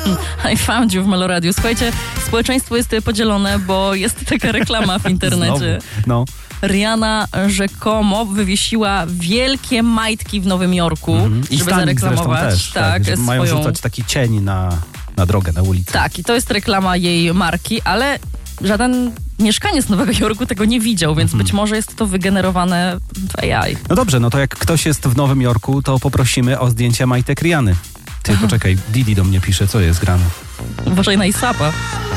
I found you w Meloradiu. Słuchajcie, społeczeństwo jest podzielone, bo jest taka reklama w internecie. No. Rihanna rzekomo wywiesiła wielkie majtki w Nowym Jorku, I żeby Stanik zareklamować. też, że mają rzucać taki cień na drogę, na ulicę. Tak, i to jest reklama jej marki, ale żaden mieszkaniec Nowego Jorku tego nie widział, więc być może jest to wygenerowane w AI. No dobrze, no to jak ktoś jest w Nowym Jorku, to poprosimy o zdjęcie majtek Rihanny. Ty, poczekaj, Didi do mnie pisze, co jest grane. Uważaj na Isapa.